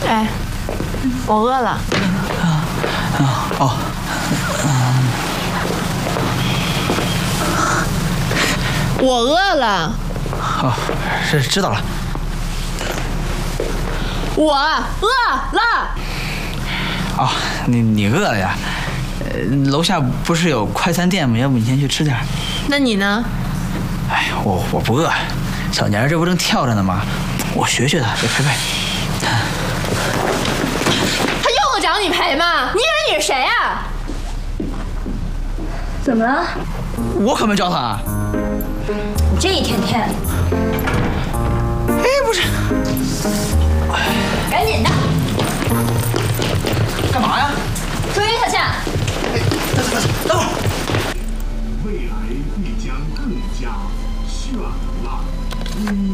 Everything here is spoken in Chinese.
哎，我饿了。 哦。 我饿了。 哦，是知道了。 我饿了。 哦，你饿了呀？楼下不是有快餐店吗？要不你先去吃点。 那你呢？ 哎，我不饿，小年儿这不正跳着呢吗？我学学他，别陪陪。 他又找你陪吗？你以为你是谁啊？ 怎么了？ 我可没找他。 你这一天天。 哎，不是。 赶紧的。 干嘛呀？ 追他去。 等会儿。 未来必将更加绚烂。